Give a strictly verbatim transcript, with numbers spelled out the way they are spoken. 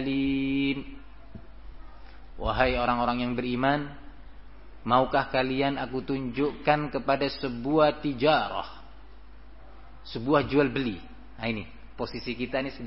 Wahai orang-orang yang beriman, maukah kalian aku tunjukkan kepada sebuah tijarah, sebuah jual beli. Nah ini posisi kita ini